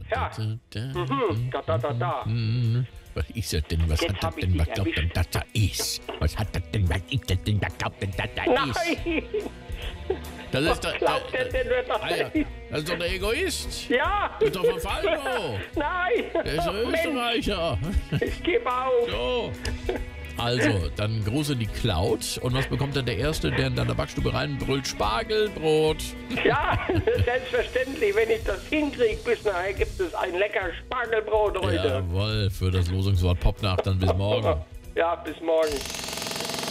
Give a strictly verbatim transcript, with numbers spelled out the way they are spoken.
Ja. Mhm. Da, da, da, da. Was ist das denn? Was Jetzt hat das hab ich denn? dich Was glaubt denn, erwischt. dass da ist? Was hat das denn? Was ist das denn? Was glaubt denn, dass da ist? Nein! Das Was ist doch, glaubt der denn, wer das Alter, ist? das ist doch der Egoist. Ja! Das ist doch von Falco. Nein! Der ist Ach, ein Mensch, Österreicher. ich gebe auf. So. Also, dann Gruße die Cloud. Und was bekommt dann der Erste, der in deiner Backstube reinbrüllt? Spargelbrot. Ja, selbstverständlich. Wenn ich das hinkriege, bis nachher gibt es ein lecker Spargelbrot heute. Jawohl, für das Losungswort Popnacht dann bis morgen. Ja, bis morgen.